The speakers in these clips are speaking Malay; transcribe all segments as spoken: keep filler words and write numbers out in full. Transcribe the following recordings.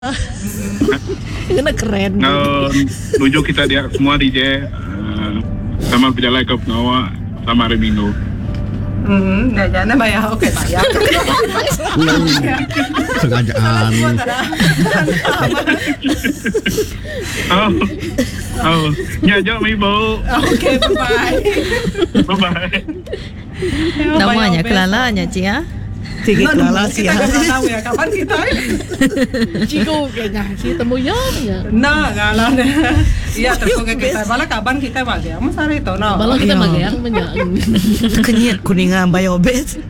Kena keren. Uh, tuju kita dia semua D J uh, sama berjalan ke Penawa sama Remino. Hmm, dah jangan bayar. Okey, bayar. Sengajaan. Oh, oh, ya jom ibu. Okey, bye bye. Bye bye. Namanya Kelalanya Cik ha? Sikit lah sih. Kita tak tahu ya kapan kita. Ciku kayaknya si temu ya. Nah, ngalah deh. Iya, terus ke kita. Malah kapan kita bagi? Mas hari itu, no. Malah kita bagi yang banyak. Kenyit kuningan biobes.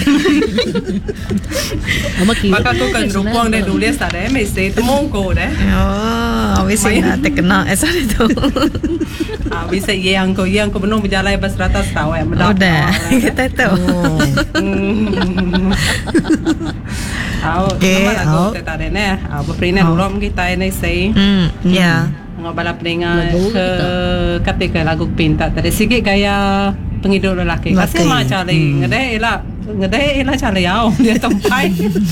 Maka tu kan rupuang deh tulis tadi, mesti temu ko deh. Oh, bisa nanti kena esar itu. Ah, bisa yang ko, yang ko benar berjalan bas ratas tahu ya. Udah, kita tahu. Tahu, nama lagu kita tadi nih. Ah, berperindah ulam kita ini sih. Hmm, ya. Ngabalap dengan ke ketika lagu pinta tadi sikit gaya penghidup lelaki. Kasi mah cari ngede ila ngede ila cari yau dia tempai.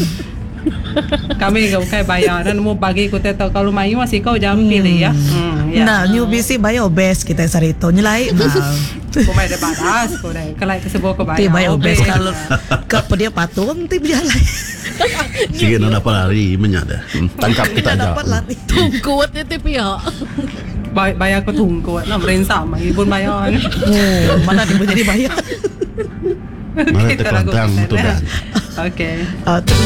Kami kau kai bayaran mau bagi ku tahu kalau mayu masih kau jangan pilih ya. Nah, new B C biobes kita sarito nyelai. Kau main debatas kau deh. Kalau ke sebuah kau bayar. Ti biobes kalau ke dia patung ti berjalan. Sige na dapat lari menyada. Tangkap kita aja. Dapat lari. Kuat itu pihak. Bayar kau tunggu, nak beren sama ibu bayar. Oh, mana dia jadi bayar? Mana terpantang betul dah. Okay.